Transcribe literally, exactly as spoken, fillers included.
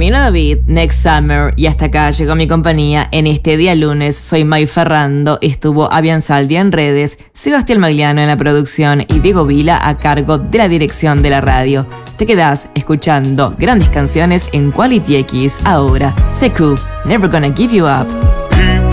camino David, Next Summer, y hasta acá llegó mi compañía en este día lunes. Soy May Ferrando, estuvo Avian Saldi en redes, Sebastián Magliano en la producción y Diego Vila a cargo de la dirección de la radio. Te quedás escuchando grandes canciones en Quality X ahora. C Q, Never Gonna Give You Up.